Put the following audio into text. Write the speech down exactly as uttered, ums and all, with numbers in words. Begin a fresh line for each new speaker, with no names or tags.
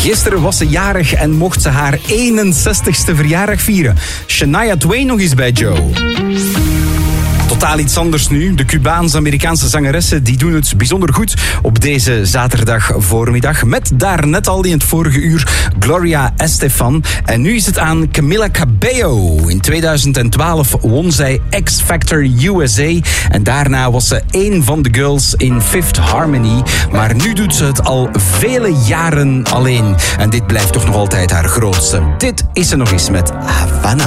Gisteren was ze jarig en mocht ze haar eenenzestigste verjaardag vieren. Shania Twain nog eens bij Joe. Totaal iets anders nu. De Cubaans-Amerikaanse zangeressen die doen het bijzonder goed op deze zaterdag voormiddag. Met daarnet al in het vorige uur Gloria Estefan. En nu is het aan Camila Cabello. In tweeduizend twaalf won zij X Factor U S A. En daarna was ze één van de girls in Fifth Harmony. Maar nu doet ze het al vele jaren alleen. En dit blijft toch nog altijd haar grootste. Dit is ze nog eens met Havana.